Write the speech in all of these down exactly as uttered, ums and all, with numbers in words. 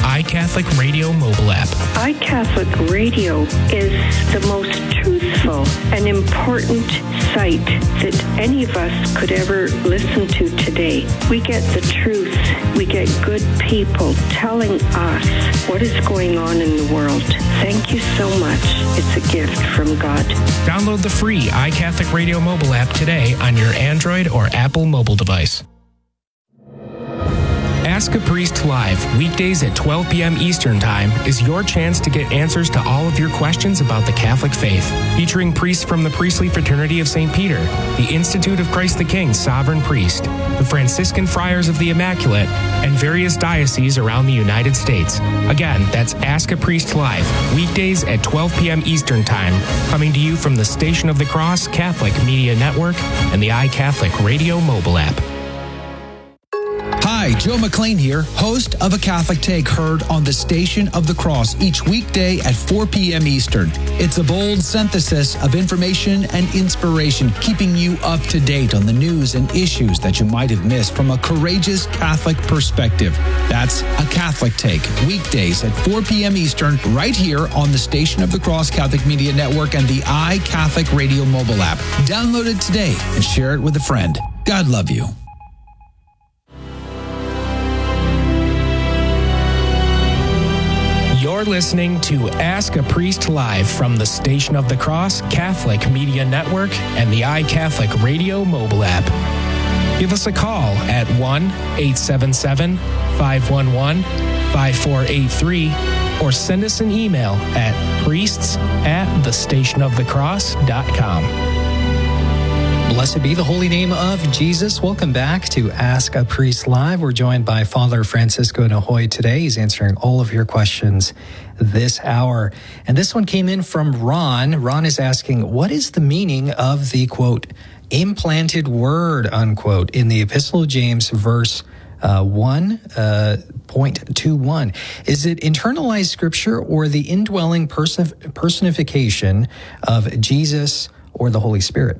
iCatholic Radio mobile app. iCatholic Radio is the most truthful and important site that any of us could ever listen to today. We get the truth. We get good people telling us what is going on in the world. Thank you so much. It's a gift from God. Download the free iCatholic Radio mobile app today on your Android or Apple mobile device. Ask a Priest Live, weekdays at twelve p.m. Eastern Time, is your chance to get answers to all of your questions about the Catholic faith. Featuring priests from the Priestly Fraternity of Saint Peter, the Institute of Christ the King Sovereign Priest, the Franciscan Friars of the Immaculate, and various dioceses around the United States. Again, that's Ask a Priest Live, weekdays at twelve p.m. Eastern Time, coming to you from the Station of the Cross Catholic Media Network and the iCatholic Radio mobile app. Hi, Joe McLean here, host of A Catholic Take, heard on the Station of the Cross each weekday at four p.m. Eastern. It's a bold synthesis of information and inspiration, keeping you up to date on the news and issues that you might have missed from a courageous Catholic perspective. That's A Catholic Take, weekdays at four p.m. Eastern, right here on the Station of the Cross Catholic Media Network and the iCatholic Radio mobile app. Download it today and share it with a friend. God love you. You're listening to Ask a Priest Live from the Station of the Cross Catholic Media Network and the iCatholic Radio mobile app. Give us a call at one eight seven seven, five one one, five four eight three or send us an email at priests at the station of the cross dot com. Blessed be the holy name of Jesus. Welcome back to Ask a Priest Live. We're joined by Father Francisco Nahoy today. He's answering all of your questions this hour. And this one came in from Ron. Ron is asking, what is the meaning of the, quote, implanted word, unquote, in the Epistle of James, verse uh, one point two one? Is it internalized scripture or the indwelling person- personification of Jesus or the Holy Spirit?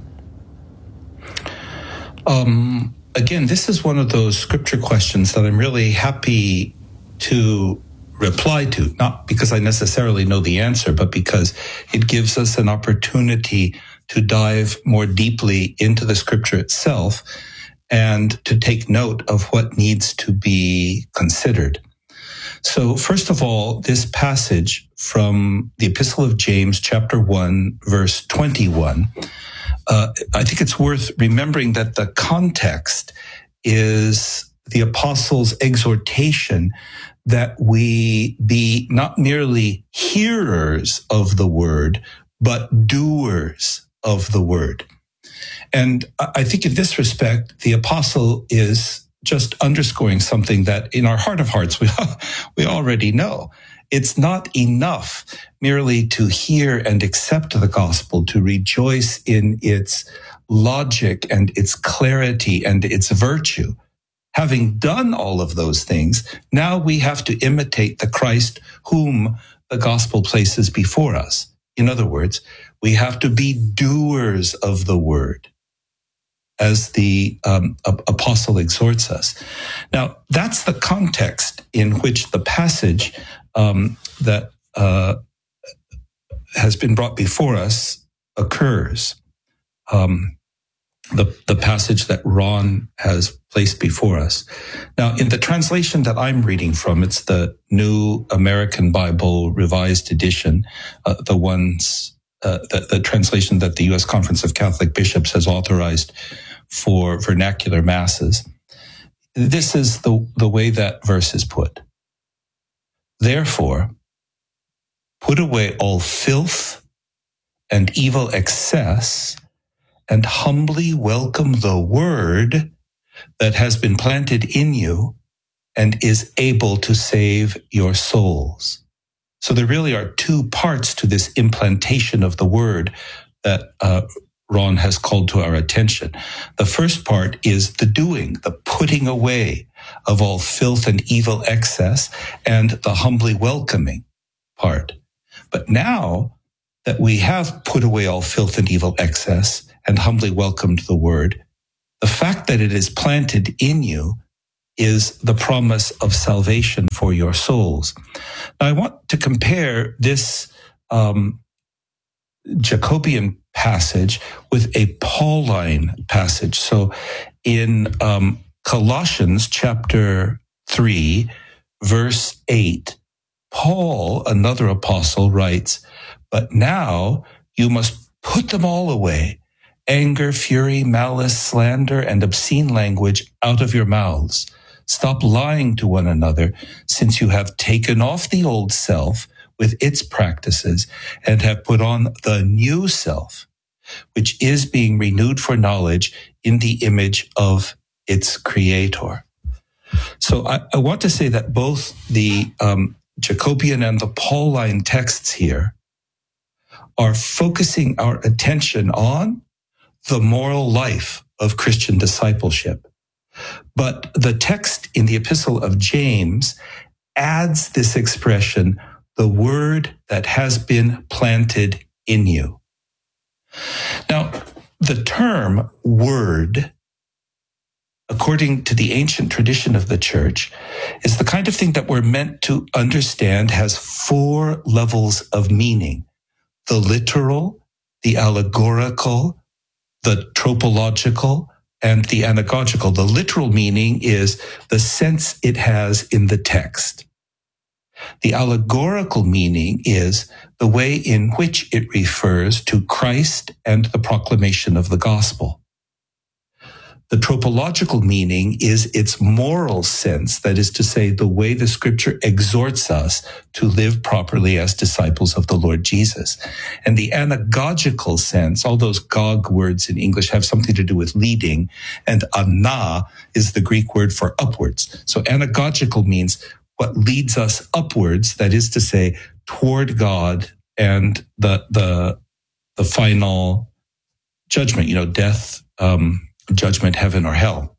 Um, again, this is one of those scripture questions that I'm really happy to reply to, not because I necessarily know the answer, but because it gives us an opportunity to dive more deeply into the scripture itself and to take note of what needs to be considered. So first of all, this passage from the Epistle of James, chapter one, verse twenty-one, Uh, I think it's worth remembering that the context is the apostles' exhortation that we be not merely hearers of the word, but doers of the word. And I think in this respect, the apostle is just underscoring something that in our heart of hearts, we, we already know. It's not enough merely to hear and accept the gospel, to rejoice in its logic and its clarity and its virtue. Having done all of those things, now we have to imitate the Christ whom the gospel places before us. In other words, we have to be doers of the word, as the um, apostle exhorts us. Now, that's the context in which the passage um, that uh, has been brought before us occurs. Um, the, the passage that Ron has placed before us. Now, in the translation that I'm reading from, it's the New American Bible Revised Edition, uh, the ones, uh, the, the translation that the U S Conference of Catholic Bishops has authorized for vernacular masses. This is the, the way that verse is put. Therefore, put away all filth and evil excess, and humbly welcome the word that has been planted in you and is able to save your souls. So there really are two parts to this implantation of the word that uh, Ron has called to our attention. The first part is the doing, the putting away of all filth and evil excess, and the humbly welcoming part. But now that we have put away all filth and evil excess and humbly welcomed the word, the fact that it is planted in you is the promise of salvation for for your souls. Now, I want to compare this um, Jacobean passage with a Pauline passage. So in um, Colossians chapter three, verse eight, Paul, another apostle, writes, "But now you must put them all away, anger, fury, malice, slander, and obscene language out of your mouths. Stop lying to one another, since you have taken off the old self with its practices and have put on the new self, which is being renewed for knowledge in the image of its creator." So I, I want to say that both the um, Jacobean and the Pauline texts here are focusing our attention on the moral life of Christian discipleship. But the text in the Epistle of James adds this expression, the word that has been planted in you. Now, the term word, according to the ancient tradition of the church, is the kind of thing that we're meant to understand has four levels of meaning: the literal, the allegorical, the tropological, and the anagogical. The literal meaning is the sense it has in the text. The allegorical meaning is the way in which it refers to Christ and the proclamation of the gospel. The tropological meaning is its moral sense, that is to say, the way the scripture exhorts us to live properly as disciples of the Lord Jesus. And the anagogical sense, all those gog words in English have something to do with leading, and ana is the Greek word for upwards. So anagogical means what leads us upwards, that is to say, toward God and the the the final judgment, you know, death, um, judgment, heaven or hell.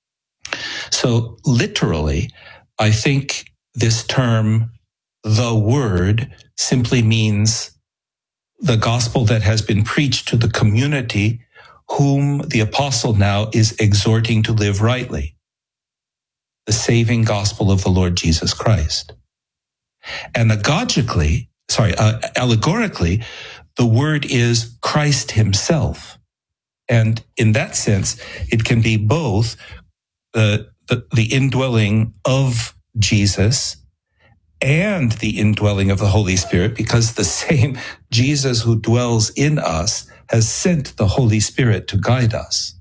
So literally, I think this term, the word, simply means the gospel that has been preached to the community whom the apostle now is exhorting to live rightly. The saving gospel of the Lord Jesus Christ. Anagogically, sorry, uh, allegorically, the word is Christ himself. And in that sense, it can be both the, the, the indwelling of Jesus and the indwelling of the Holy Spirit, because the same Jesus who dwells in us has sent the Holy Spirit to guide us.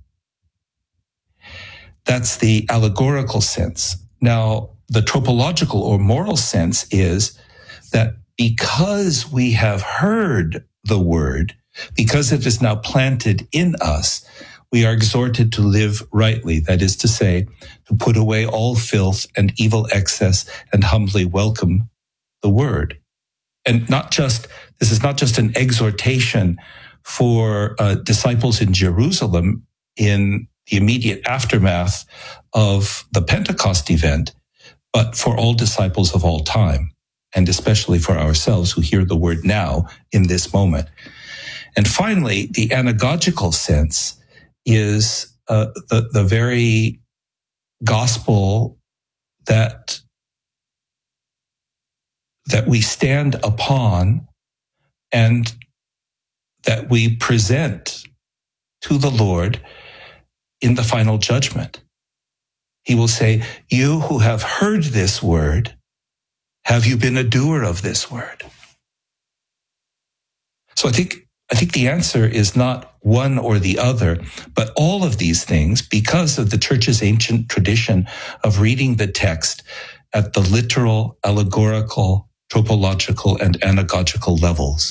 That's the allegorical sense. Now, the tropological or moral sense is that because we have heard the word, because it is now planted in us, we are exhorted to live rightly. That is to say, to put away all filth and evil excess and humbly welcome the word. And not just, this is not just an exhortation for uh, disciples in Jerusalem in the immediate aftermath of the Pentecost event, but for all disciples of all time, and especially for ourselves who hear the word now in this moment. And finally, the anagogical sense is uh, the, the very gospel that, that we stand upon and that we present to the Lord in the final judgment. He will say, "You who have heard this word, have you been a doer of this word?" So I think I think the answer is not one or the other, but all of these things, because of the church's ancient tradition of reading the text at the literal, allegorical, tropological, and anagogical levels.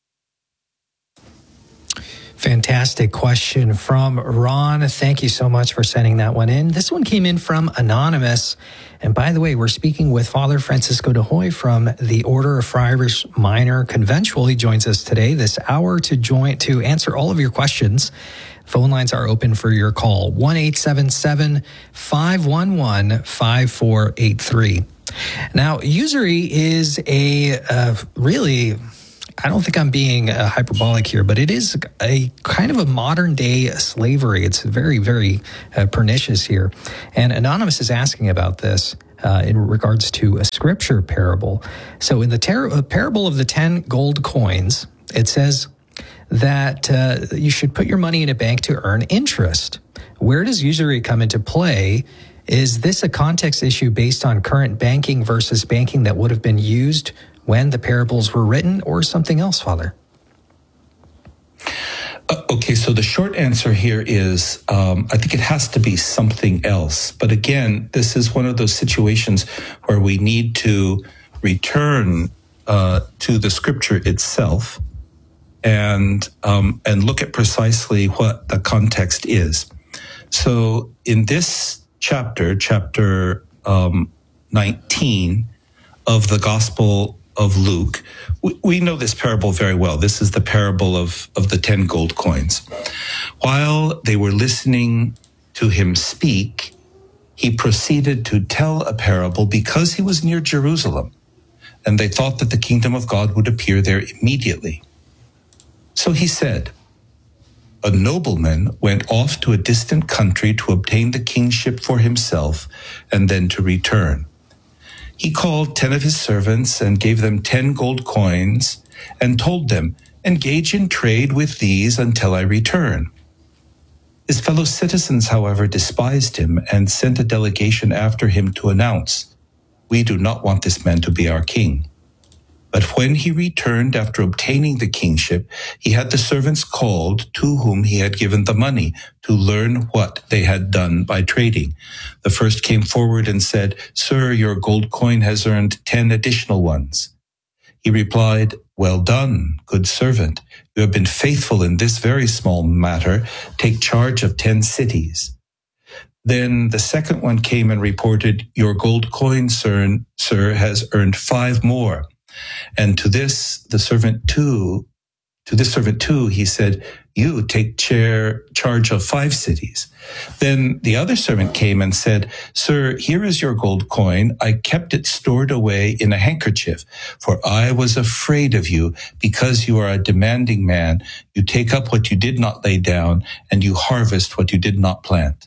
Fantastic question from Ron. Thank you so much for sending that one in. This one came in from Anonymous. And by the way, we're speaking with Father Francisco de Hoy from the Order of Friars Minor Conventual. He joins us today this hour to join to answer all of your questions. Phone lines are open for your call. one eight seven seven, five one one, five four eight three. Now, usury is a uh, really... I don't think I'm being uh, hyperbolic here, but it is a kind of a modern day slavery. It's very, very uh, pernicious here. And Anonymous is asking about this. uh, in regards to a scripture parable. So in the ter- parable of the ten gold coins, it says that uh, you should put your money in a bank to earn interest. Where does usury come into play? Is this a context issue based on current banking versus banking that would have been used when the parables were written, or something else, Father? Uh, okay, so the short answer here is um, I think it has to be something else. But again, this is one of those situations where we need to return uh, to the scripture itself and um, and look at precisely what the context is. So in this chapter, chapter um, nineteen of the Gospel of Luke, we, we know this parable very well. This is the parable of, of the ten gold coins. While they were listening to him speak, he proceeded to tell a parable because he was near Jerusalem, and they thought that the kingdom of God would appear there immediately. So he said, "A nobleman went off to a distant country to obtain the kingship for himself and then to return. He called ten of his servants and gave them ten gold coins and told them, 'Engage in trade with these until I return.' His fellow citizens, however, despised him and sent a delegation after him to announce, 'We do not want this man to be our king.' But when he returned after obtaining the kingship, he had the servants called to whom he had given the money to learn what they had done by trading. The first came forward and said, 'Sir, your gold coin has earned ten additional ones.' He replied, 'Well done, good servant. You have been faithful in this very small matter. Take charge of ten cities.' Then the second one came and reported, 'Your gold coin, sir, sir, has earned five more.' And to this, the servant too, to this servant too, he said, 'You take chair, charge of five cities.' Then the other servant came and said, 'Sir, here is your gold coin. I kept it stored away in a handkerchief, for I was afraid of you, because you are a demanding man. You take up what you did not lay down, and you harvest what you did not plant.'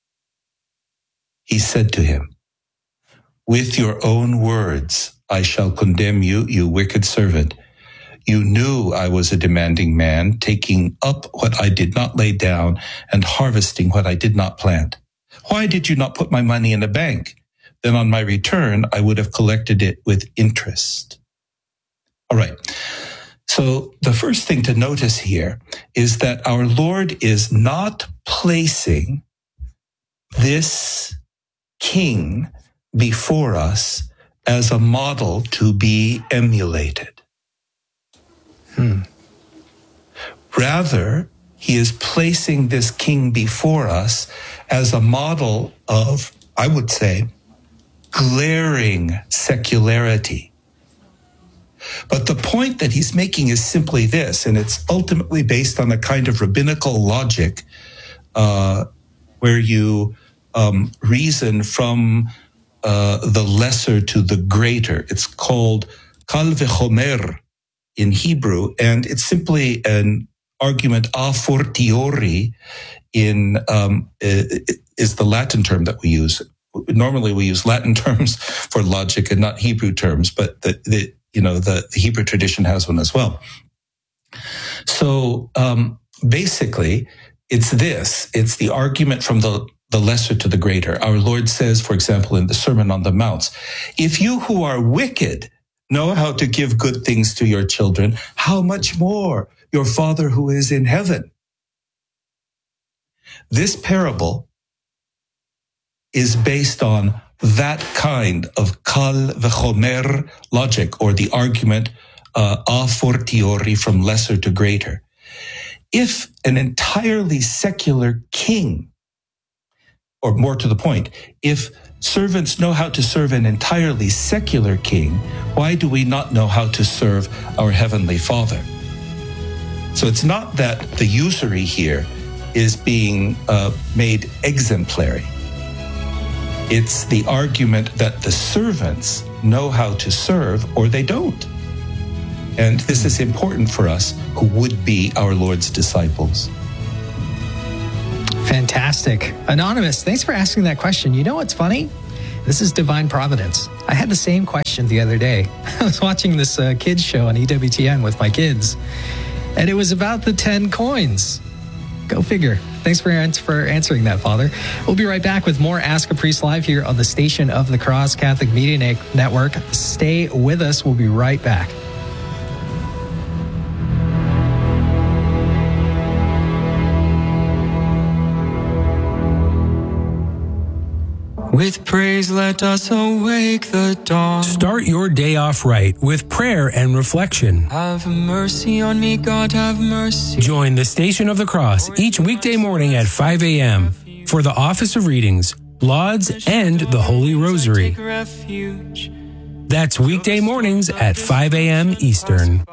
He said to him, 'With your own words I shall condemn you, you wicked servant. You knew I was a demanding man, taking up what I did not lay down and harvesting what I did not plant. Why did you not put my money in a bank? Then on my return, I would have collected it with interest.'" All right. So the first thing to notice here is that our Lord is not placing this king before us as a model to be emulated. Hmm. Rather, he is placing this king before us as a model of, I would say, glaring secularity. But the point that he's making is simply this, and it's ultimately based on a kind of rabbinical logic uh, where you um, reason from Uh, the lesser to the greater. It's called kal v'chomer in Hebrew, and it's simply an argument a fortiori in um, is the Latin term that we use. Normally, we use Latin terms for logic and not Hebrew terms, but the, the you know the, the Hebrew tradition has one as well. So um, basically, it's this: it's the argument from the the lesser to the greater. Our Lord says, for example, in the Sermon on the Mount, "If you who are wicked know how to give good things to your children, how much more your Father who is in heaven?" This parable is based on that kind of kal v'chomer logic, or the argument uh, a fortiori, from lesser to greater. If an entirely secular king, or more to the point, if servants know how to serve an entirely secular king, why do we not know how to serve our Heavenly Father? So it's not that the usury here is being uh, made exemplary. It's the argument that the servants know how to serve or they don't. And this is important for us who would be our Lord's disciples. Fantastic. Anonymous, thanks for asking that question. You know what's funny? This is divine providence. I had the same question the other day. I was watching this uh, kids show on E W T N with my kids, and it was about the ten coins. Go figure. Thanks for, for answering that, Father. We'll be right back with more Ask a Priest Live here on the Station of the Cross Catholic Media Network. Stay with us. We'll be right back. With praise, let us awake the dawn. Start your day off right with prayer and reflection. Have mercy on me, God, have mercy. Join the Station of the Cross each weekday morning at five a.m. for the Office of Readings, Lauds, and the Holy Rosary. That's weekday mornings at five a.m. Eastern.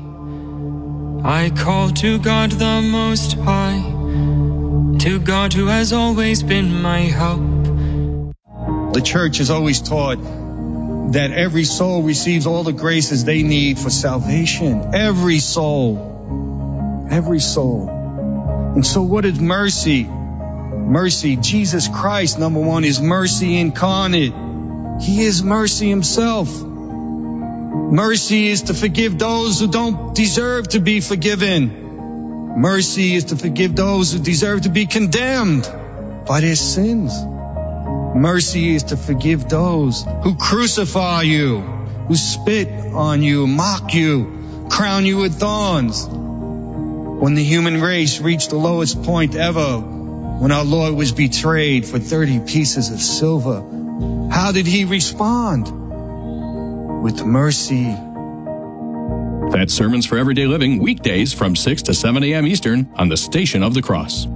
I call to God the Most High, to God who has always been my help. The church has always taught that every soul receives all the graces they need for salvation. Every soul. Every soul. And so what is mercy? Mercy, Jesus Christ, number one, is mercy incarnate. He is mercy himself. Mercy is to forgive those who don't deserve to be forgiven. Mercy is to forgive those who deserve to be condemned by their sins. Mercy is to forgive those who crucify you, who spit on you, mock you, crown you with thorns. When the human race reached the lowest point ever, when our Lord was betrayed for thirty pieces of silver, how did he respond? With mercy. That's Sermons for Everyday Living, weekdays from six to seven a.m. Eastern on the Station of the Cross.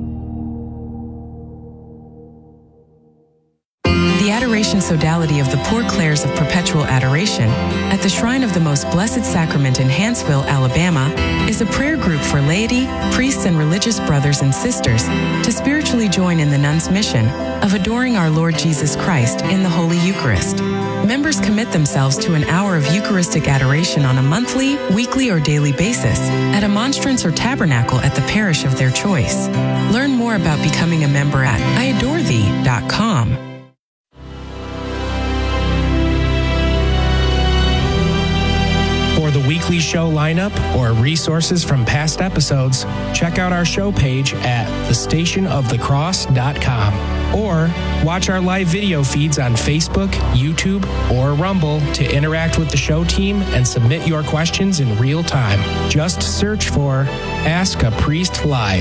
The Adoration Sodality of the Poor Clares of Perpetual Adoration at the Shrine of the Most Blessed Sacrament in Hanceville, Alabama, is a prayer group for laity, priests, and religious brothers and sisters to spiritually join in the nuns' mission of adoring our Lord Jesus Christ in the Holy Eucharist. Members commit themselves to an hour of Eucharistic adoration on a monthly, weekly, or daily basis at a monstrance or tabernacle at the parish of their choice. Learn more about becoming a member at I adore thee dot com. For the weekly show lineup or resources from past episodes, check out our show page at the station of the cross dot com or watch our live video feeds on Facebook, YouTube, or Rumble to interact with the show team and submit your questions in real time. Just search for Ask a Priest Live.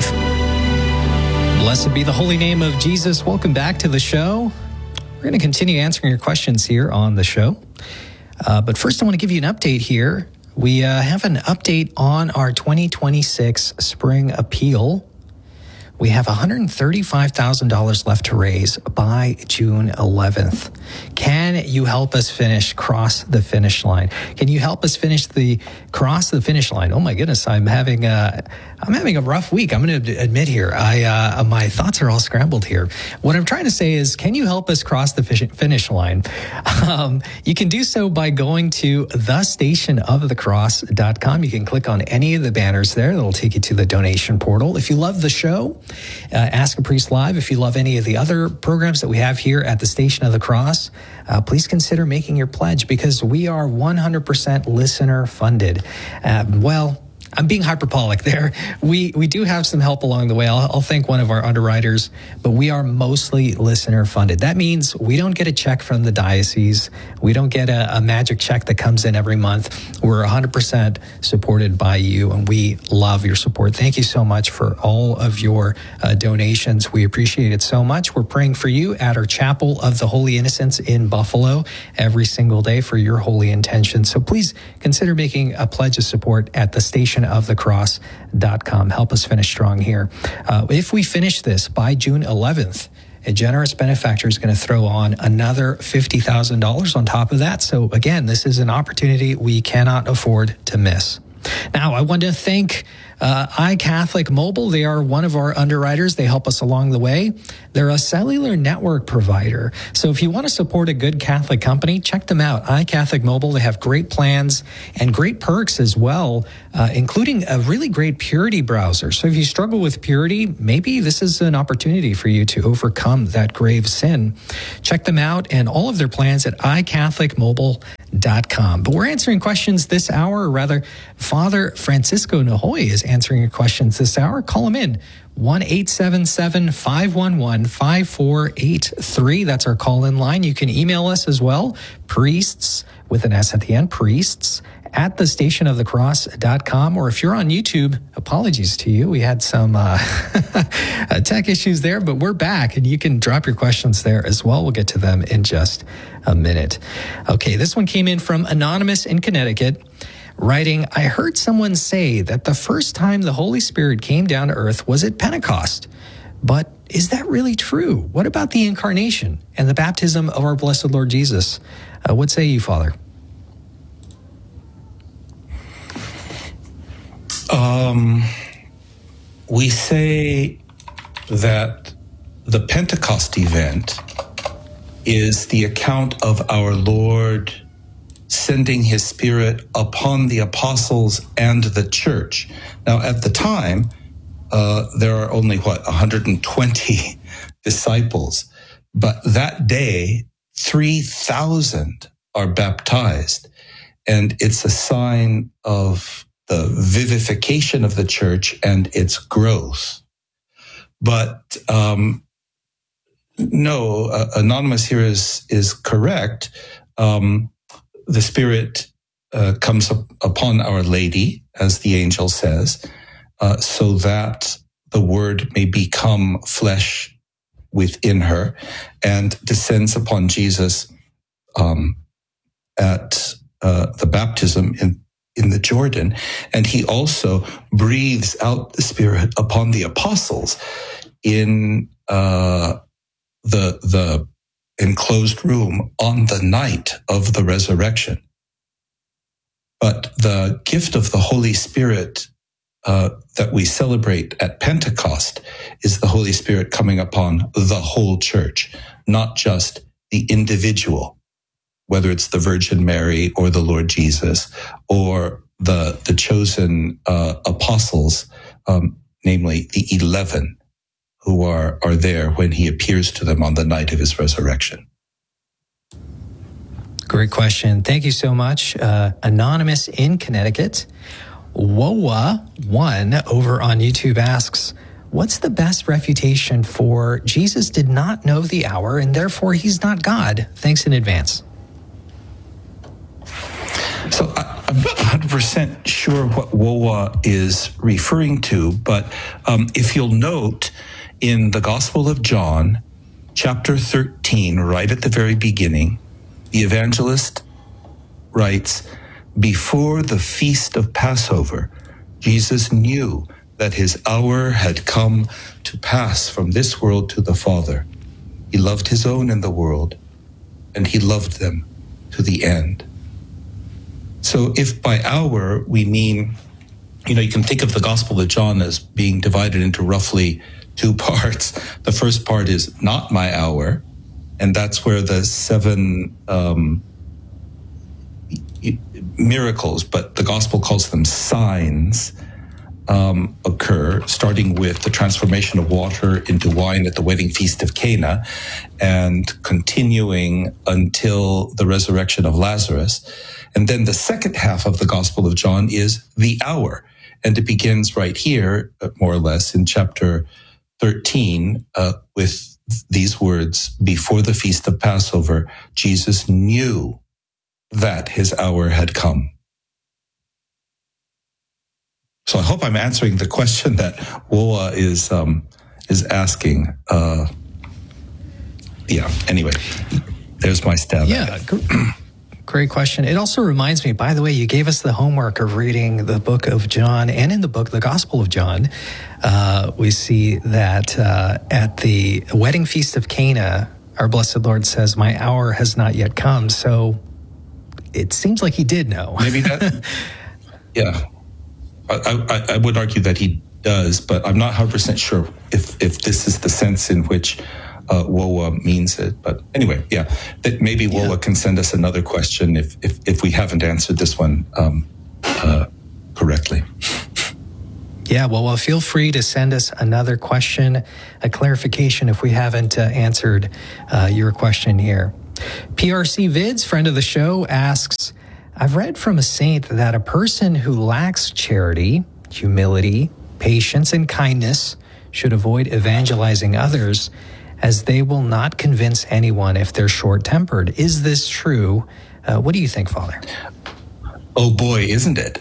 Blessed be the holy name of Jesus. Welcome back to the show. We're going to continue answering your questions here on the show. Uh, but first, I want to give you an update here. We uh, have an update on our twenty twenty-six spring appeal. We have one hundred thirty-five thousand dollars left to raise by June eleventh. Can you help us finish cross the finish line? Can you help us finish the cross the finish line? Oh my goodness, I'm having a I'm having a rough week. I'm going to admit here, I uh, my thoughts are all scrambled here. What I'm trying to say is, can you help us cross the finish line? Um, you can do so by going to the station of the cross dot com. You can click on any of the banners there. That'll take you to the donation portal. If you love the show, uh, Ask a Priest Live. If you love any of the other programs that we have here at the Station of the Cross, uh, please consider making your pledge because we are one hundred percent listener funded. Uh, well, I'm being hyperbolic there. We we do have some help along the way. I'll, I'll thank one of our underwriters, but we are mostly listener funded. That means we don't get a check from the diocese. We don't get a, a magic check that comes in every month. We're one hundred percent supported by you, and we love your support. Thank you so much for all of your uh, donations. We appreciate it so much. We're praying for you at our Chapel of the Holy Innocents in Buffalo every single day for your holy intentions. So please consider making a pledge of support at the station of the cross dot com. Help us finish strong here. Uh, if we finish this by June eleventh, a generous benefactor is going to throw on another fifty thousand dollars on top of that. So again, this is an opportunity we cannot afford to miss. Now, I want to thank Uh, iCatholic Mobile, they are one of our underwriters. They help us along the way. They're a cellular network provider. So if you want to support a good Catholic company, check them out. iCatholic Mobile, they have great plans and great perks as well, uh, including a really great purity browser. So if you struggle with purity, maybe this is an opportunity for you to overcome that grave sin. Check them out and all of their plans at i catholic mobile dot com. But we're answering questions this hour, or rather, Father Francisco Nahoy is answering your questions this hour. Call him in, one eight seven seven, five one one, five four eight three. That's our call-in line. You can email us as well, priests, with an S at the end, priests, at the station of the cross dot com. Or if you're on YouTube, apologies to you. We had some uh, tech issues there, but we're back, and you can drop your questions there as well. We'll get to them in just a minute. Okay, this one came in from Anonymous in Connecticut, writing, I heard someone say that the first time the Holy Spirit came down to earth was at Pentecost. But is that really true? What about the incarnation and the baptism of our blessed Lord Jesus? Uh, what say you, Father? Um, we say that the Pentecost event is the account of our Lord sending his Spirit upon the apostles and the church. Now, at the time, uh, there are only, what, one hundred twenty disciples. But that day, three thousand are baptized. And it's a sign of the vivification of the church and its growth. But um, no, uh, Anonymous here is is correct. Um, the Spirit uh, comes up upon Our Lady, as the angel says, uh, so that the Word may become flesh within her, and descends upon Jesus um, at uh, the baptism in in the Jordan. And he also breathes out the Spirit upon the apostles in uh, the the enclosed room on the night of the resurrection. But the gift of the Holy Spirit uh, that we celebrate at Pentecost is the Holy Spirit coming upon the whole church, not just the individual, whether it's the Virgin Mary or the Lord Jesus or the the chosen uh, apostles, um, namely the eleven who are, are there when he appears to them on the night of his resurrection. Great question. Thank you so much. Uh, Anonymous in Connecticut. Woa one over on YouTube asks, what's the best refutation for Jesus did not know the hour and therefore he's not God? Thanks in advance. So I, I'm not one hundred percent sure what Woa is referring to, but um, if you'll note in the Gospel of John, chapter thirteen, right at the very beginning, the evangelist writes, before the feast of Passover, Jesus knew that his hour had come to pass from this world to the Father. He loved his own in the world, and he loved them to the end. So if by hour we mean, you know, you can think of the Gospel of John as being divided into roughly two parts. The first part is not my hour, and that's where the seven um, miracles, but the Gospel calls them signs, um, occur, starting with the transformation of water into wine at the wedding feast of Cana, and continuing until the resurrection of Lazarus. And then the second half of the Gospel of John is the hour. And it begins right here, more or less, in chapter thirteen, uh, with these words, before the feast of Passover, Jesus knew that his hour had come. So I hope I'm answering the question that Woa is um, is asking. Uh, yeah, anyway, there's my stab. Yeah. Great question. It also reminds me, by the way, you gave us the homework of reading the book of John, and in the book, the Gospel of John, uh, we see that uh, at the wedding feast of Cana, our blessed Lord says, my hour has not yet come. So it seems like he did know. Maybe that, yeah. I, I, I would argue that he does, but I'm not one hundred percent sure if, if this is the sense in which uh, W O A means it. But anyway, yeah, that maybe W O A yeah. can send us another question if, if, if we haven't answered this one um, uh, correctly. Yeah, well, well, feel free to send us another question, a clarification if we haven't uh, answered uh, your question here. P R C Vids, friend of the show, asks, I've read from a saint that a person who lacks charity, humility, patience, and kindness should avoid evangelizing others, as they will not convince anyone if they're short-tempered. Is this true? Uh, what do you think, Father? Oh boy, isn't it?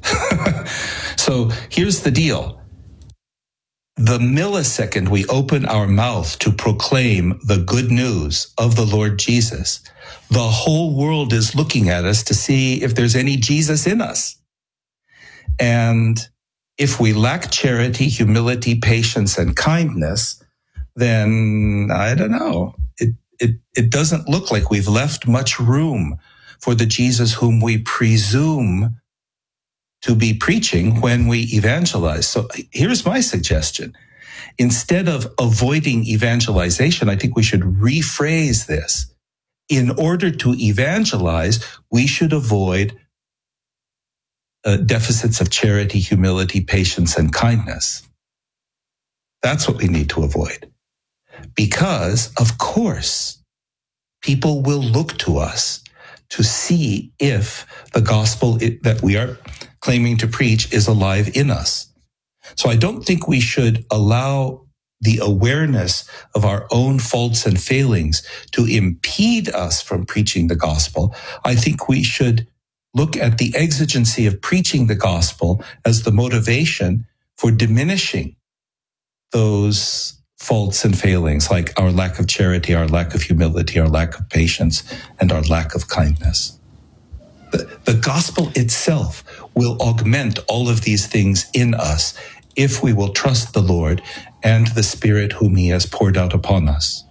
So here's the deal. The millisecond we open our mouth to proclaim the good news of the Lord Jesus, the whole world is looking at us to see if there's any Jesus in us. And if we lack charity, humility, patience, and kindness, then I don't know. It, it, it doesn't look like we've left much room for the Jesus whom we presume to be preaching when we evangelize. So here's my suggestion. Instead of avoiding evangelization, I think we should rephrase this. In order to evangelize, we should avoid uh, deficits of charity, humility, patience, and kindness. That's what we need to avoid. Because, of course, people will look to us to see if the gospel that we are claiming to preach is alive in us. So I don't think we should allow the awareness of our own faults and failings to impede us from preaching the gospel. I think we should look at the exigency of preaching the gospel as the motivation for diminishing those faults and failings, like our lack of charity, our lack of humility, our lack of patience, and our lack of kindness. The, the gospel itself will augment all of these things in us if we will trust the Lord and the Spirit whom he has poured out upon us.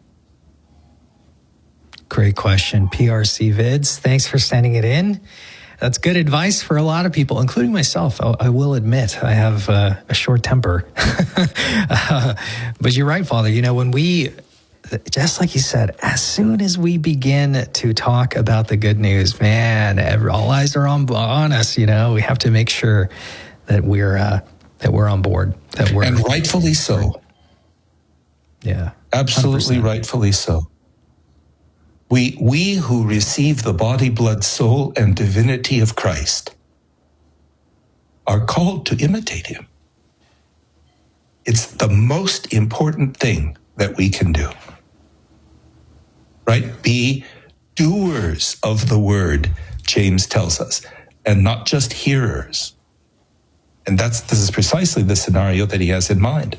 Great question, P R C Vids. Thanks for sending it in. That's good advice for a lot of people, including myself. I, I will admit I have uh, a short temper. uh, but you're right, Father. You know, when we, just like you said, as soon as we begin to talk about the good news, man, every, all eyes are on, on us. You know, we have to make sure that we're uh, that we're on board. That we're and rightfully so. Yeah, absolutely, one hundred percent. Rightfully so. We, we who receive the body, blood, soul, and divinity of Christ are called to imitate him. It's the most important thing that we can do. Right? Be doers of the word, James tells us, and not just hearers. And that's this is precisely the scenario that he has in mind.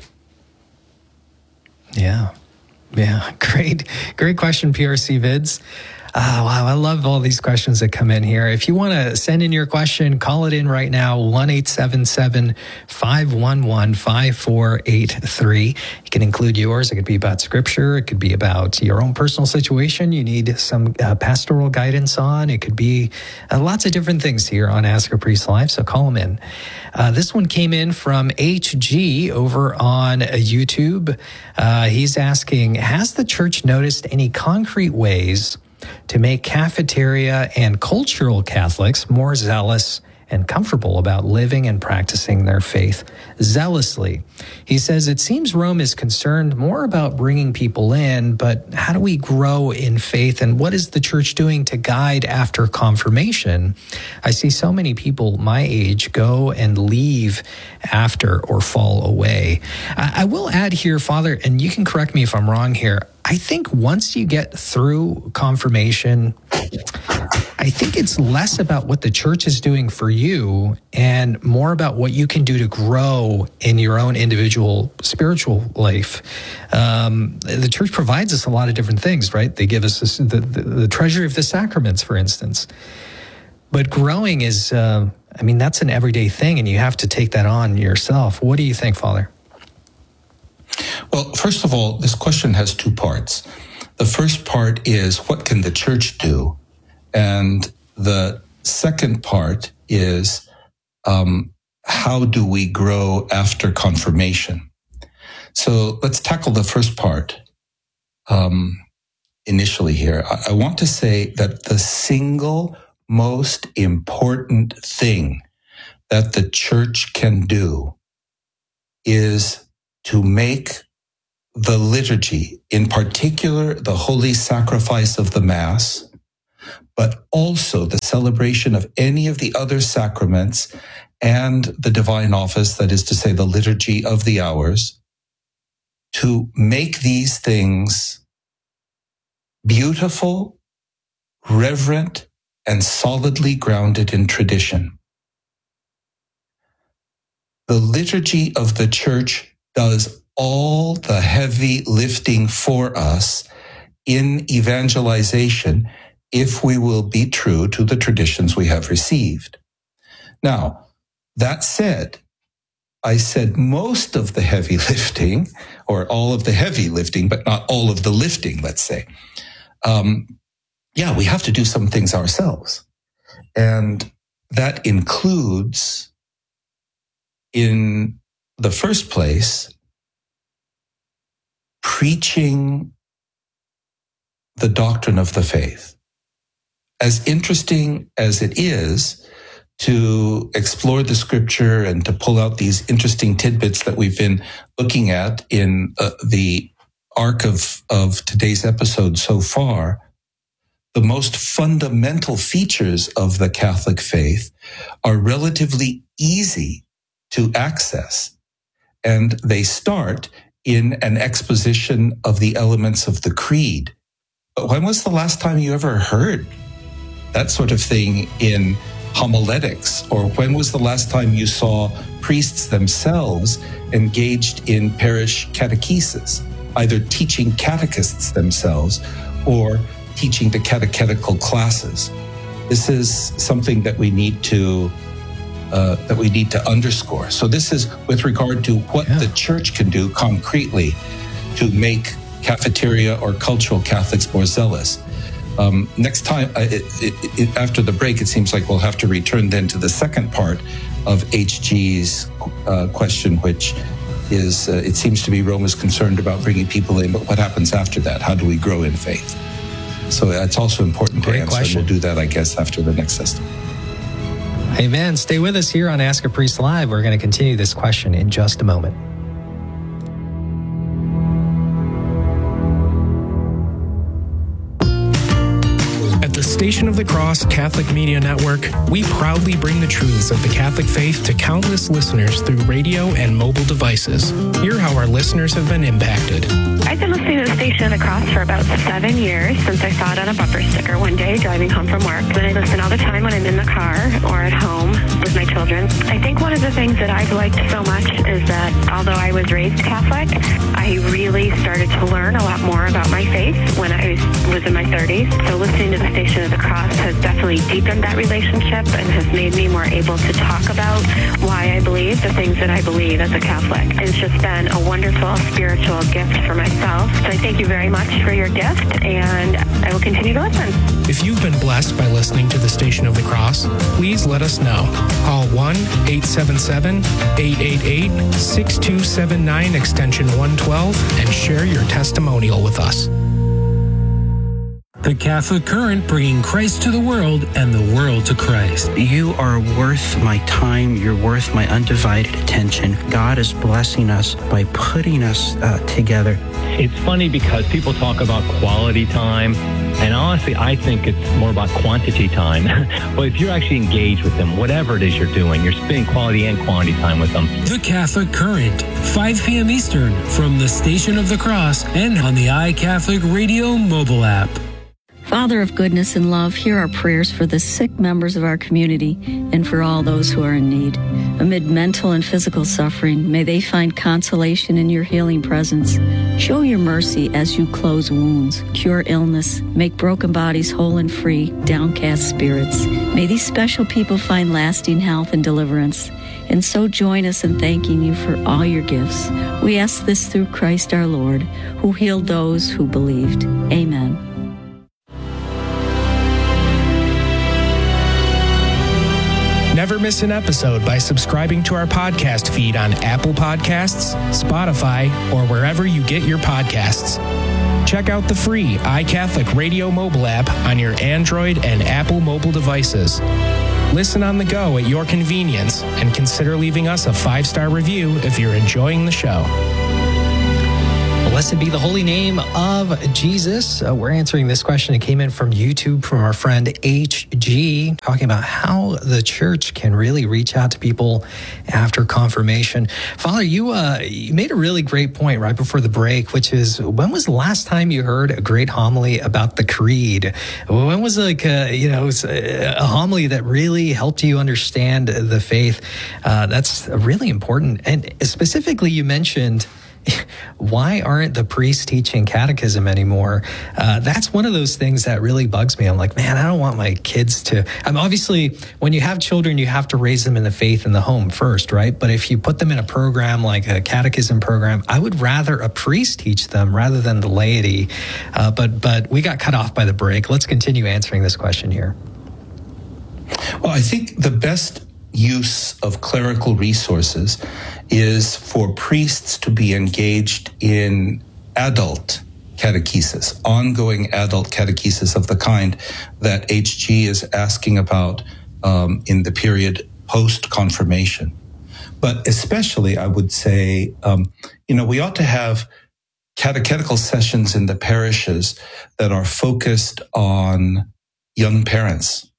Yeah. Yeah, great, great question, P R C Vids. Uh, wow, I love all these questions that come in here. If you want to send in your question, call it in right now, one eight seven seven, five one one, five four eight three. You can include yours. It could be about scripture. It could be about your own personal situation you need some uh, pastoral guidance on. It could be uh, lots of different things here on Ask a Priest Live, so call them in. Uh, this one came in from H G over on YouTube. Uh, he's asking, has the church noticed any concrete ways to make cafeteria and cultural Catholics more zealous and comfortable about living and practicing their faith zealously? He says, it seems Rome is concerned more about bringing people in, but how do we grow in faith, and what is the church doing to guide after confirmation? I see so many people my age go and leave after or fall away. I, I will add here, Father, and you can correct me if I'm wrong here, I think once you get through confirmation, I think it's less about what the church is doing for you and more about what you can do to grow in your own individual spiritual life. Um, the church provides us a lot of different things, right? They give us this, the, the, the treasury of the sacraments, for instance. But growing is, uh, I mean, that's an everyday thing, and you have to take that on yourself. What do you think, Father? Well, first of all, this question has two parts. The first part is, what can the church do? And the second part is, um, how do we grow after confirmation? So let's tackle the first part um, initially here. I, I want to say that the single most important thing that the church can do is to make the liturgy, in particular the holy sacrifice of the Mass, but also the celebration of any of the other sacraments and the divine office, that is to say, the liturgy of the hours, to make these things beautiful, reverent, and solidly grounded in tradition. The liturgy of the church does all the heavy lifting for us in evangelization if we will be true to the traditions we have received. Now, that said, I said most of the heavy lifting, or all of the heavy lifting, but not all of the lifting, let's say. Um, yeah, we have to do some things ourselves. And that includes, in the first place, preaching the doctrine of the faith. As interesting as it is to explore the scripture and to pull out these interesting tidbits that we've been looking at in uh, the arc of, of today's episode so far, the most fundamental features of the Catholic faith are relatively easy to access. And they start in an exposition of the elements of the creed. But when was the last time you ever heard that sort of thing in homiletics? Or when was the last time you saw priests themselves engaged in parish catechesis, either teaching catechists themselves or teaching the catechetical classes? This is something that we need to uh, that we need to underscore. So this is with regard to what yeah. the church can do concretely to make cafeteria or cultural Catholics more zealous. Um, next time, uh, it, it, it, after the break, it seems like we'll have to return then to the second part of H G's uh, question, which is, uh, it seems to be Rome is concerned about bringing people in, but what happens after that? How do we grow in faith? So that's also important Great to answer. Question. We'll do that, I guess, after the next system. Amen. Stay with us here on Ask a Priest Live. We're going to continue this question in just a moment. Station of the Cross Catholic Media Network, we proudly bring the truths of the Catholic faith to countless listeners through radio and mobile devices. Hear how our listeners have been impacted. I've been listening to the Station of the Cross for about seven years since I saw it on a bumper sticker one day driving home from work. Then I listen all the time when I'm in the car or at home with my children. I think one of the things that I've liked so much is that although I was raised Catholic, I really started to learn a lot more about my faith when I was in my thirties. So listening to the Station of the Cross has definitely deepened that relationship and has made me more able to talk about why I believe the things that I believe as a Catholic. It's just been a wonderful spiritual gift for myself. So I thank you very much for your gift, and I will continue to listen. If you've been blessed by listening to the Station of the Cross, please let us know. Call one eight seven seven, eight eight eight, six two seven nine extension one twelve and share your testimonial with us. The Catholic Current, bringing Christ to the world and the world to Christ. You are worth my time. You're worth my undivided attention. God is blessing us by putting us uh, together. It's funny because people talk about quality time, and honestly, I think it's more about quantity time. But if you're actually engaged with them, whatever it is you're doing, you're spending quality and quantity time with them. The Catholic Current, five p.m. Eastern, from the Station of the Cross and on the iCatholic Radio mobile app. Father of goodness and love, hear our prayers for the sick members of our community and for all those who are in need. Amid mental and physical suffering, may they find consolation in your healing presence. Show your mercy as you close wounds, cure illness, make broken bodies whole and free, downcast spirits. May these special people find lasting health and deliverance. And so join us in thanking you for all your gifts. We ask this through Christ our Lord, who healed those who believed. Amen. Never Never miss an episode by subscribing to our podcast feed on Apple Podcasts, Spotify, or wherever you get your podcasts. Check out the free iCatholic Radio mobile app on your Android and Apple mobile devices. Listen on the go at your convenience and consider leaving us a five-star review if you're enjoying the show. Blessed be the holy name of Jesus. Uh, we're answering this question. It came in from YouTube from our friend H G, talking about how the church can really reach out to people after confirmation. Father, you, uh, you made a really great point right before the break, which is, when was the last time you heard a great homily about the creed? When was like a, you know, a homily that really helped you understand the faith? Uh, that's really important. And specifically, you mentioned, why aren't the priests teaching catechism anymore? Uh, that's one of those things that really bugs me. I'm like, man, I don't want my kids to. I mean, obviously, when you have children, you have to raise them in the faith in the home first, right? But if you put them in a program like a catechism program, I would rather a priest teach them rather than the laity. Uh, but but we got cut off by the break. Let's continue answering this question here. Well, I think the best use of clerical resources is for priests to be engaged in adult catechesis, ongoing adult catechesis of the kind that H G is asking about um, in the period post-confirmation. But especially, I would say, um, you know, we ought to have catechetical sessions in the parishes that are focused on young parents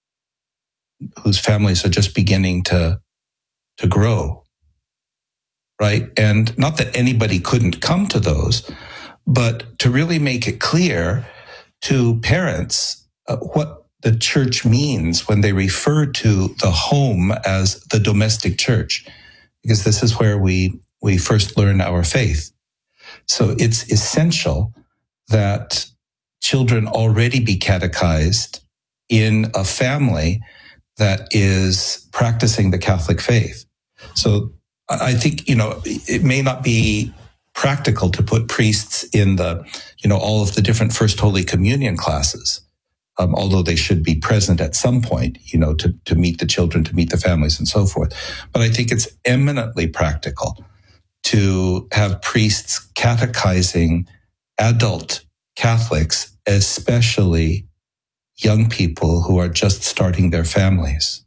whose families are just beginning to to grow. Right? And not that anybody couldn't come to those, but to really make it clear to parents uh, what the church means when they refer to the home as the domestic church, because this is where we, we first learn our faith. So it's essential that children already be catechized in a family that is practicing the Catholic faith. So I think, you know, it may not be practical to put priests in the, you know, all of the different First Holy Communion classes, um, although they should be present at some point, you know, to, to meet the children, to meet the families and so forth. But I think it's eminently practical to have priests catechizing adult Catholics, especially young people who are just starting their families.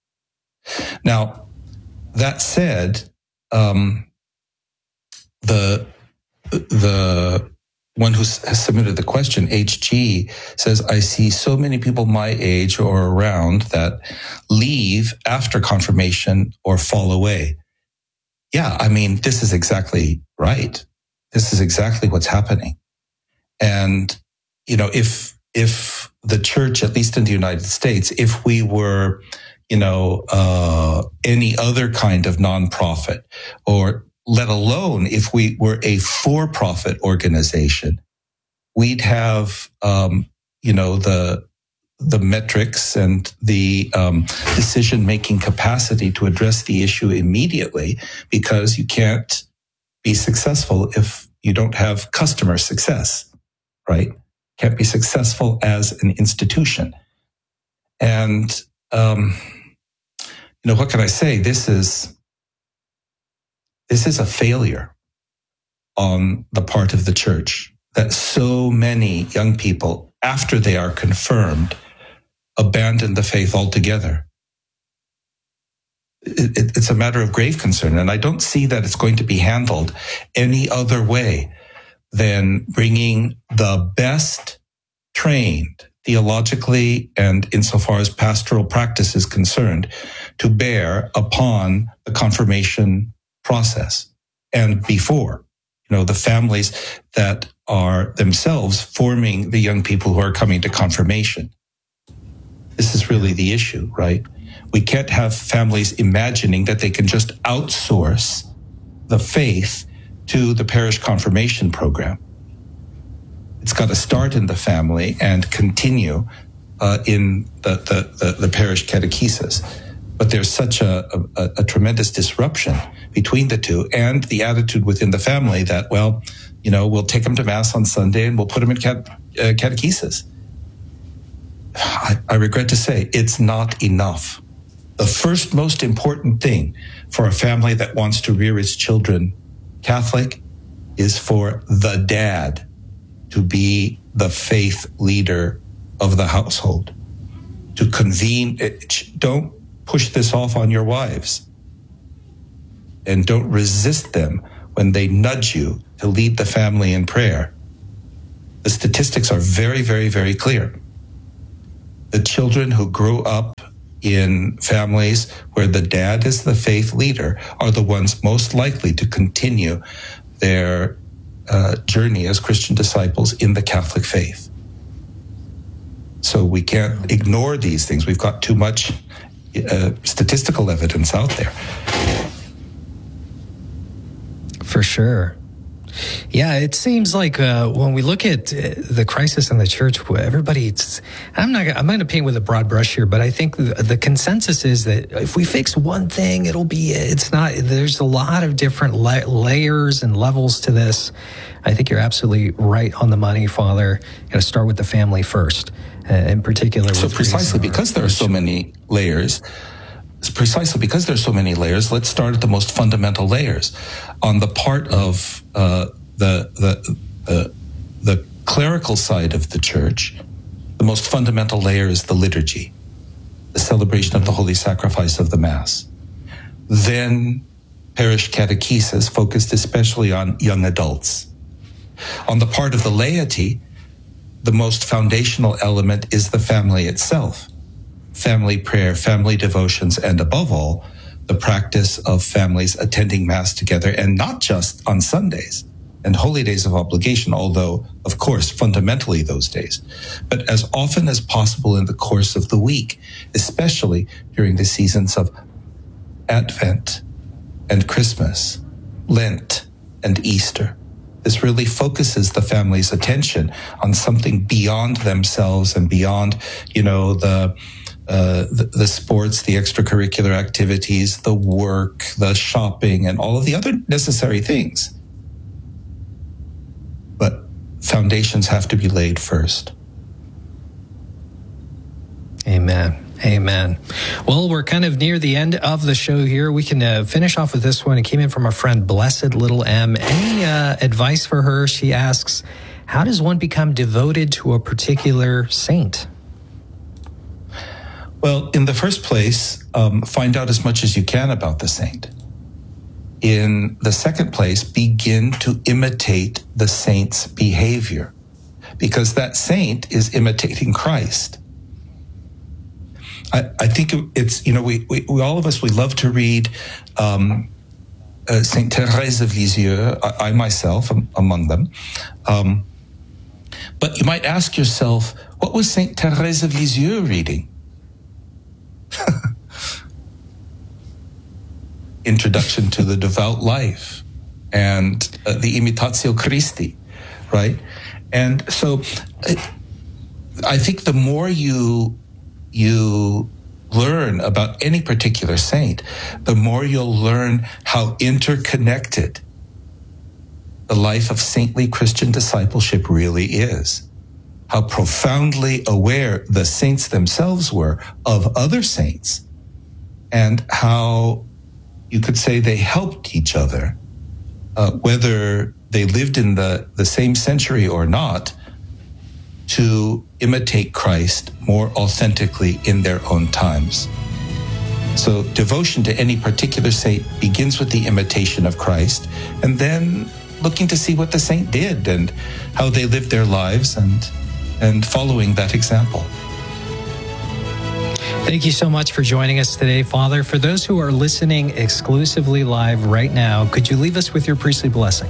Now, that said, um, the the one who has submitted the question, H G, says, I see so many people my age or around that leave after confirmation or fall away. Yeah, I mean, this is exactly right. This is exactly what's happening. And, you know, if if the church, at least in the United States, if we were you know, uh, any other kind of nonprofit, or let alone if we were a for-profit organization, we'd have, um, you know, the the metrics and the um, decision-making capacity to address the issue immediately, because you can't be successful if you don't have customer success, right? Can't be successful as an institution. And, um, you know, what can I say? This is, this is a failure on the part of the church, that so many young people, after they are confirmed, abandon the faith altogether. It, it, it's a matter of grave concern, and I don't see that it's going to be handled any other way than bringing the best trained, theologically and insofar as pastoral practice is concerned, to bear upon the confirmation process and before. You know, the families that are themselves forming the young people who are coming to confirmation. This is really the issue, right? We can't have families imagining that they can just outsource the faith to the parish confirmation program. It's got to start in the family and continue uh, in the, the, the, the parish catechesis. But there's such a, a, a tremendous disruption between the two, and the attitude within the family that, well, you know, we'll take them to Mass on Sunday and we'll put them in cat, uh, catechesis. I, I regret to say it's not enough. The first most important thing for a family that wants to rear its children Catholic is for the dad to be the faith leader of the household, to convene. Don't push this off on your wives, and don't resist them when they nudge you to lead the family in prayer. The statistics are very, very, very clear. The children who grow up in families where the dad is the faith leader are the ones most likely to continue their uh, journey as Christian disciples in the Catholic faith. So we can't ignore these things. We've got too much uh, statistical evidence out there. For sure. Yeah, it seems like uh, when we look at uh, the crisis in the church, everybody's, I'm not, I'm going to paint with a broad brush here, but I think the, the consensus is that if we fix one thing, it'll be, it's not, there's a lot of different la- layers and levels to this. I think you're absolutely right on the money, Father. You got to start with the family first, uh, in particular. So precisely because there are so many layers, precisely because there's so many layers, let's start at the most fundamental layers. On the part of uh, the the uh, the clerical side of the church, the most fundamental layer is the liturgy, the celebration of the holy sacrifice of the Mass. Then parish catechesis, focused especially on young adults. On the part of the laity, the most foundational element is the family itself. Family prayer, family devotions, and above all, the practice of families attending Mass together, and not just on Sundays and holy days of obligation, although, of course, fundamentally those days, but as often as possible in the course of the week, especially during the seasons of Advent and Christmas, Lent and Easter. This really focuses the family's attention on something beyond themselves and beyond, you know, the Uh, the, the sports, the extracurricular activities, the work, the shopping, and all of the other necessary things. But foundations have to be laid first. Amen. Amen. Well, we're kind of near the end of the show here. We can uh, finish off with this one. It came in from our friend Blessed Little M. Any uh, advice for her? She asks, how does one become devoted to a particular saint? Well, in the first place, um, find out as much as you can about the saint. In the second place, begin to imitate the saint's behavior, because that saint is imitating Christ. I, I think it's, you know, we, we, we all of us, we love to read um, uh, Saint Thérèse of Lisieux, I, I myself am among them. Um, but you might ask yourself, what was Saint Thérèse of Lisieux reading? Introduction to the Devout Life and uh, the Imitatio Christi, right? And so uh, I think the more you you learn about any particular saint, the more you'll learn how interconnected the life of saintly Christian discipleship really is. How profoundly aware the saints themselves were of other saints, and how you could say they helped each other, uh, whether they lived in the, the same century or not, to imitate Christ more authentically in their own times. So devotion to any particular saint begins with the imitation of Christ, and then looking to see what the saint did and how they lived their lives, and and following that example. Thank you so much for joining us today, Father. For those who are listening exclusively live right now, could you leave us with your priestly blessing?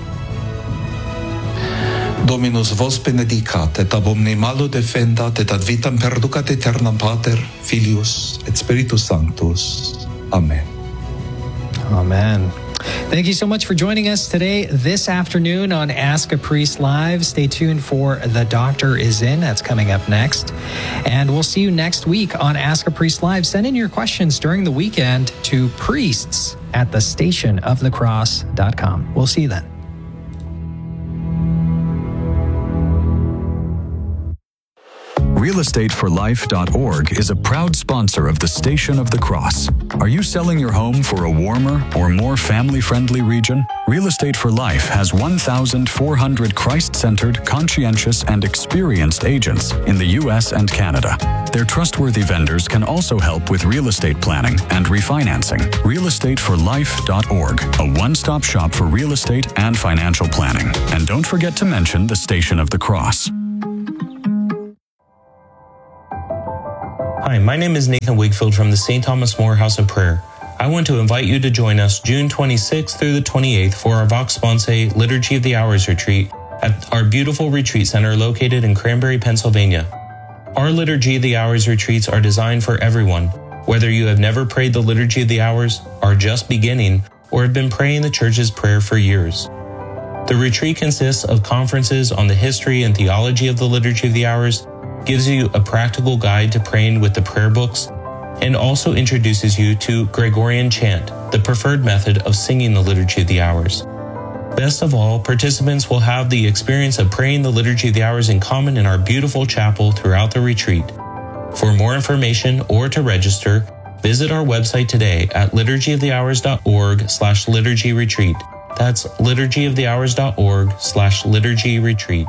Dominus vos benedicat, et ab omne malo defendat, et ad vitam perducat aeternam Pater, Filius, et Spiritus Sanctus. Amen. Amen. Thank you so much for joining us today, this afternoon on Ask a Priest Live. Stay tuned for The Doctor Is In. That's coming up next. And we'll see you next week on Ask a Priest Live. Send in your questions during the weekend to priests at the station of the cross dot com. We'll see you then. real estate for life dot org is a proud sponsor of the Station of the Cross. Are you selling your home for a warmer or more family-friendly region? Real Estate for Life has one thousand four hundred Christ-centered, conscientious, and experienced agents in the U S and Canada. Their trustworthy vendors can also help with real estate planning and refinancing. real estate for life dot org, a one-stop shop for real estate and financial planning. And don't forget to mention the Station of the Cross. Hi, my name is Nathan Wakefield from the Saint Thomas More House of Prayer. I want to invite you to join us June twenty-sixth through the twenty-eighth for our Vox Sponsae Liturgy of the Hours retreat at our beautiful retreat center located in Cranberry, Pennsylvania. Our Liturgy of the Hours retreats are designed for everyone, whether you have never prayed the Liturgy of the Hours, are just beginning, or have been praying the Church's prayer for years. The retreat consists of conferences on the history and theology of the Liturgy of the Hours, gives you a practical guide to praying with the prayer books, and also introduces you to Gregorian chant, the preferred method of singing the Liturgy of the Hours. Best of all, participants will have the experience of praying the Liturgy of the Hours in common in our beautiful chapel throughout the retreat. For more information or to register, visit our website today at liturgy of the hours dot org slash liturgy retreat. That's liturgy of the hours dot org slash liturgy retreat.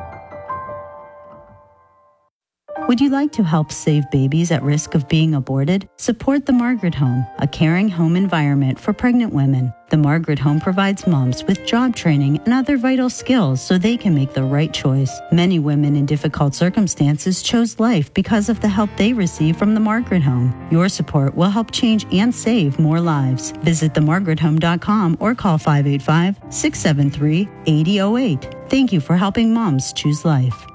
Would you like to help save babies at risk of being aborted? Support the Margaret Home, a caring home environment for pregnant women. The Margaret Home provides moms with job training and other vital skills so they can make the right choice. Many women in difficult circumstances chose life because of the help they receive from the Margaret Home. Your support will help change and save more lives. Visit the margaret home dot com or call five eight five, six seven three, eight zero zero eight. Thank you for helping moms choose life.